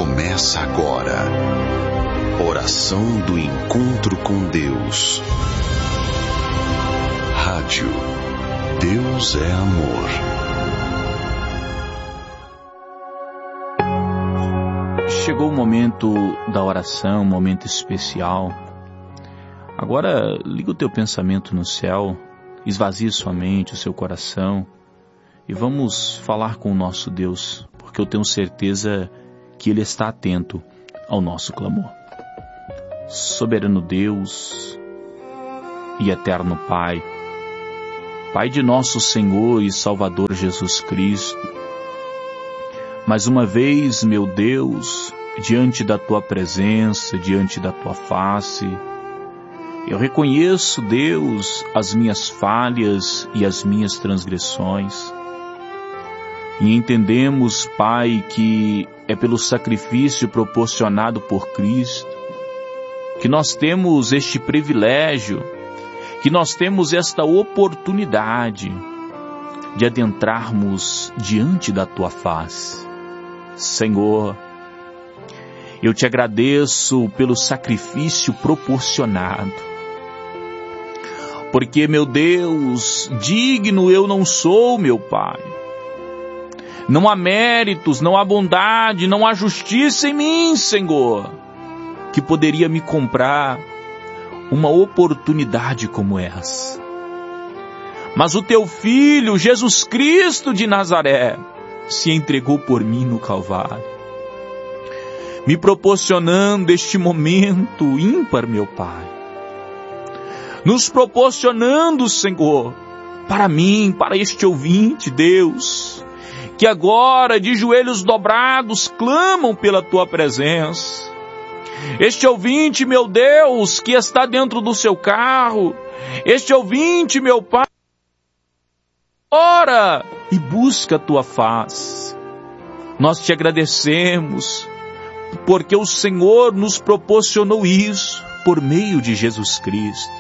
Começa agora. Oração do encontro com Deus. Rádio Deus é Amor. Chegou o momento da oração, um momento especial. Agora liga o teu pensamento no céu, esvazie sua mente, o seu coração e vamos falar com o nosso Deus, porque eu tenho certeza que Ele está atento ao nosso clamor. Soberano Deus e eterno Pai, Pai de nosso Senhor e Salvador Jesus Cristo, mais uma vez, meu Deus, diante da Tua presença, diante da Tua face, eu reconheço, Deus, as minhas falhas e as minhas transgressões. E entendemos, Pai, que é pelo sacrifício proporcionado por Cristo que nós temos este privilégio, que nós temos esta oportunidade de adentrarmos diante da Tua face. Senhor, eu Te agradeço pelo sacrifício proporcionado, porque, meu Deus, digno eu não sou, meu Pai. Não há méritos, não há bondade, não há justiça em mim, Senhor, que poderia me comprar uma oportunidade como essa. Mas o Teu Filho, Jesus Cristo de Nazaré, se entregou por mim no Calvário, me proporcionando este momento ímpar, meu Pai, nos proporcionando, Senhor, para mim, para este ouvinte, Deus, que agora, de joelhos dobrados, clamam pela Tua presença. Este ouvinte, meu Deus, que está dentro do seu carro, este ouvinte, meu Pai, ora e busca a Tua face. Nós Te agradecemos, porque o Senhor nos proporcionou isso por meio de Jesus Cristo.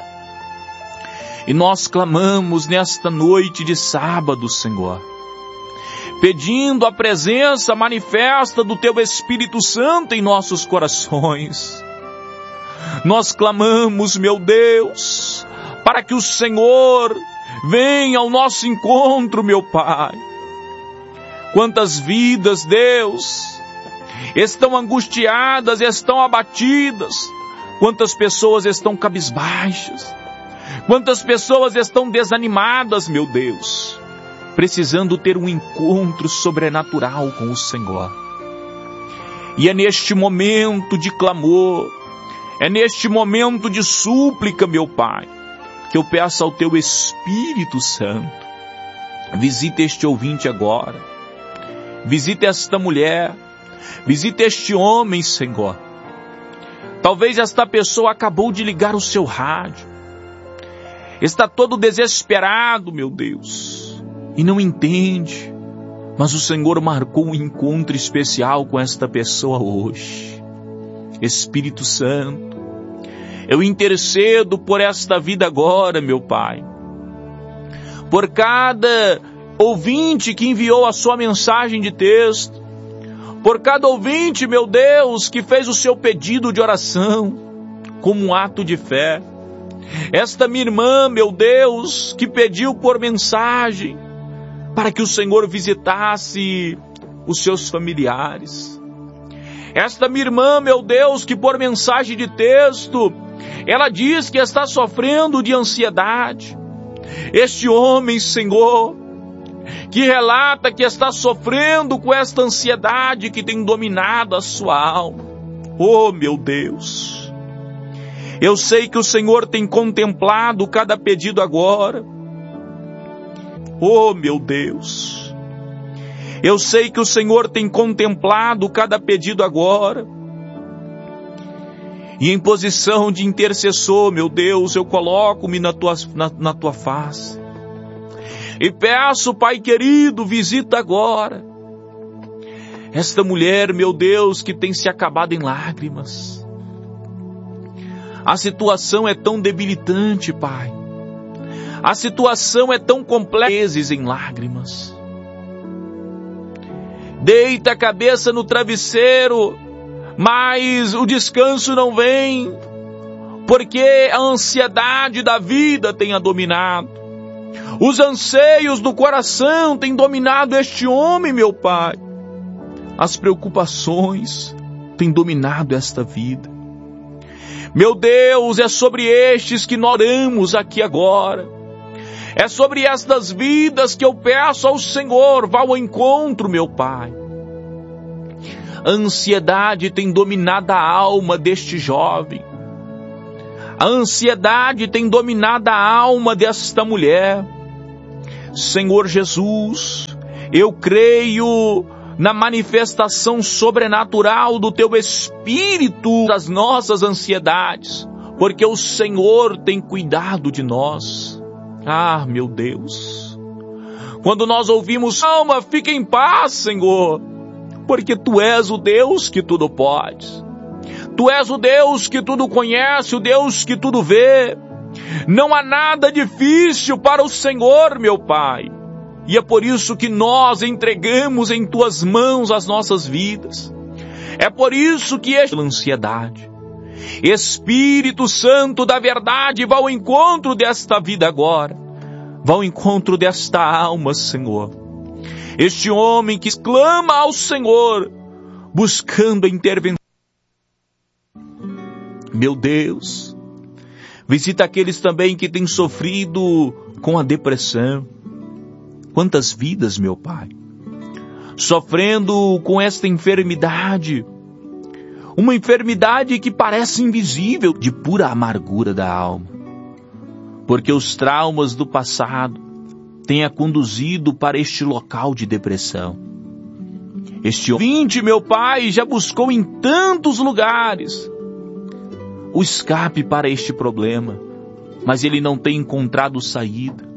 E nós clamamos nesta noite de sábado, Senhor, pedindo a presença manifesta do Teu Espírito Santo em nossos corações. Nós clamamos, meu Deus, para que o Senhor venha ao nosso encontro, meu Pai. Quantas vidas, Deus, estão angustiadas, estão abatidas. Quantas pessoas estão cabisbaixas. Quantas pessoas estão desanimadas, meu Deus, precisando ter um encontro sobrenatural com o Senhor. E é neste momento de clamor, é neste momento de súplica, meu Pai, que eu peço ao Teu Espírito Santo, visita este ouvinte agora, visita esta mulher, visita este homem, Senhor. Talvez esta pessoa acabou de ligar o seu rádio, está todo desesperado, meu Deus, e não entende, mas o Senhor marcou um encontro especial com esta pessoa hoje. Espírito Santo, eu intercedo por esta vida agora, meu Pai, por cada ouvinte que enviou a sua mensagem de texto, por cada ouvinte, meu Deus, que fez o seu pedido de oração como um ato de fé. Esta minha irmã, meu Deus, que pediu por mensagem para que o Senhor visitasse os seus familiares. Esta minha irmã, meu Deus, que por mensagem de texto, ela diz que está sofrendo de ansiedade. Este homem, Senhor, que relata que está sofrendo com esta ansiedade que tem dominado a sua alma. Oh, meu Deus, eu sei que o Senhor tem contemplado cada pedido agora. Oh, meu Deus, eu sei que o Senhor tem contemplado cada pedido agora. E em posição de intercessor, meu Deus, eu coloco-me na tua face. E peço, Pai querido, visita agora esta mulher, meu Deus, que tem se acabado em lágrimas. A situação é tão debilitante, Pai. A situação é tão complexa, em lágrimas. Deita a cabeça no travesseiro mas o descanso não vem, porque a ansiedade da vida tem a dominado. Os anseios do coração têm dominado este homem, meu Pai. As preocupações têm dominado esta vida. Meu Deus, é sobre estes que nós oramos aqui agora. É sobre estas vidas que eu peço ao Senhor, vá ao encontro, meu Pai. A ansiedade tem dominado a alma deste jovem. A ansiedade tem dominado a alma desta mulher. Senhor Jesus, eu creio na manifestação sobrenatural do Teu Espírito das nossas ansiedades, porque o Senhor tem cuidado de nós. Ah, meu Deus, quando nós ouvimos, alma, fica em paz, Senhor, porque Tu és o Deus que tudo pode. Tu és o Deus que tudo conhece, o Deus que tudo vê. Não há nada difícil para o Senhor, meu Pai. E é por isso que nós entregamos em Tuas mãos as nossas vidas. É por isso que esta ansiedade. Espírito Santo da verdade, vá ao encontro desta vida agora. Vá ao encontro desta alma, Senhor. Este homem que clama ao Senhor, buscando a intervenção. Meu Deus, visita aqueles também que têm sofrido com a depressão. Quantas vidas, meu Pai, sofrendo com esta enfermidade, uma enfermidade que parece invisível, de pura amargura da alma, porque os traumas do passado têm a conduzido para este local de depressão. Este ouvinte, meu Pai, já buscou em tantos lugares o escape para este problema, mas ele não tem encontrado saída.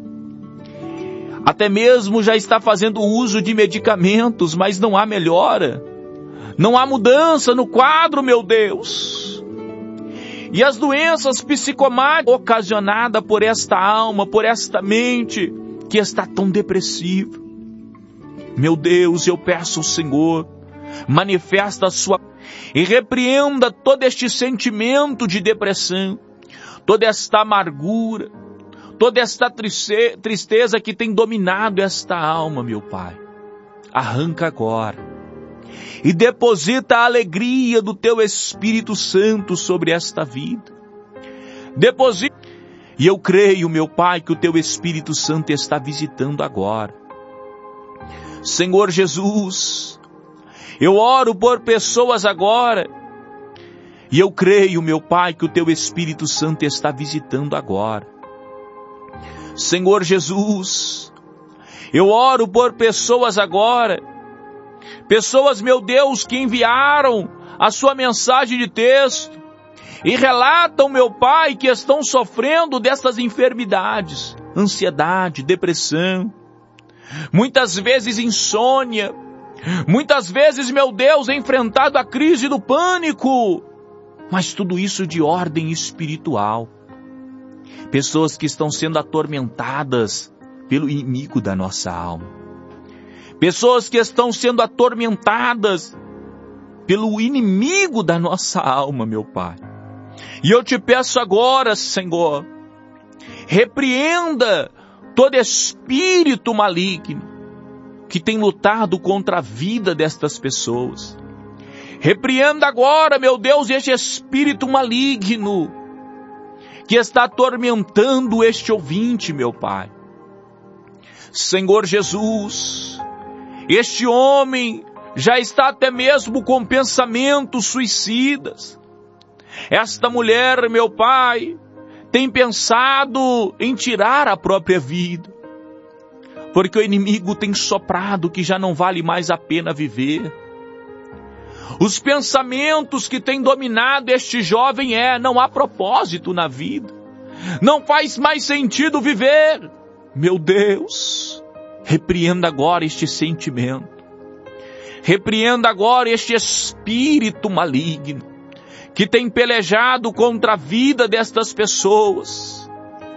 Até mesmo já está fazendo uso de medicamentos, mas não há melhora. Não há mudança no quadro, meu Deus. E as doenças psicomáticas ocasionadas por esta alma, por esta mente, que está tão depressiva. Meu Deus, eu peço ao Senhor, manifesta a sua e repreenda todo este sentimento de depressão, toda esta amargura, toda esta tristeza que tem dominado esta alma, meu Pai. Arranca agora e deposita a alegria do Teu Espírito Santo sobre esta vida. Deposita. E eu creio, meu Pai, que o Teu Espírito Santo está visitando agora. Senhor Jesus, eu oro por pessoas agora, e eu creio, meu Pai, que o Teu Espírito Santo está visitando agora. Senhor Jesus, eu oro por pessoas agora, pessoas, meu Deus, que enviaram a sua mensagem de texto e relatam, meu Pai, que estão sofrendo dessas enfermidades, ansiedade, depressão, muitas vezes insônia, muitas vezes, meu Deus, enfrentado a crise do pânico, mas tudo isso de ordem espiritual. Pessoas que estão sendo atormentadas pelo inimigo da nossa alma. Pessoas que estão sendo atormentadas pelo inimigo da nossa alma, meu Pai. E eu te peço agora, Senhor, repreenda todo espírito maligno que tem lutado contra a vida destas pessoas. Repreenda agora, meu Deus, este espírito maligno que está atormentando este ouvinte, meu Pai. Senhor Jesus, este homem já está até mesmo com pensamentos suicidas. Esta mulher, meu Pai, tem pensado em tirar a própria vida, porque o inimigo tem soprado que já não vale mais a pena viver. Os pensamentos que têm dominado este jovem não há propósito na vida. Não faz mais sentido viver. Meu Deus, repreenda agora este sentimento. Repreenda agora este espírito maligno que tem pelejado contra a vida destas pessoas.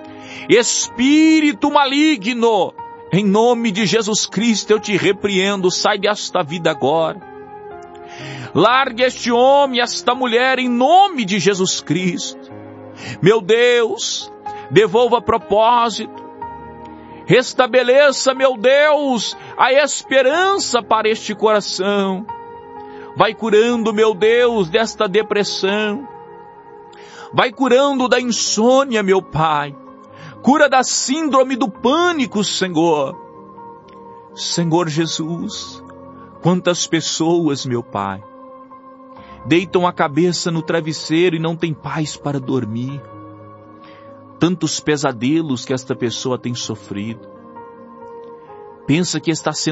Espírito maligno, em nome de Jesus Cristo eu te repreendo, sai desta vida agora. Largue este homem, esta mulher, em nome de Jesus Cristo. Meu Deus, devolva propósito. Restabeleça, meu Deus, a esperança para este coração. Vai curando, meu Deus, desta depressão. Vai curando da insônia, meu Pai. Cura da síndrome do pânico, Senhor. Senhor Jesus, quantas pessoas, meu Pai, deitam a cabeça no travesseiro e não têm paz para dormir. Tantos pesadelos que esta pessoa tem sofrido. Pensa que está sendo